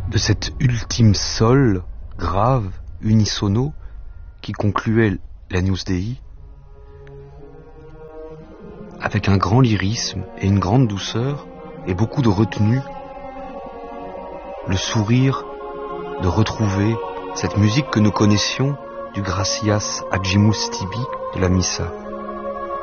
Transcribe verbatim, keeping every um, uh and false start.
de cet ultime sol grave, unisono, qui concluait l'Agnus Dei, avec un grand lyrisme et une grande douceur et beaucoup de retenue, le sourire de retrouver cette musique que nous connaissions du Gratias Agimus Tibi de la Missa.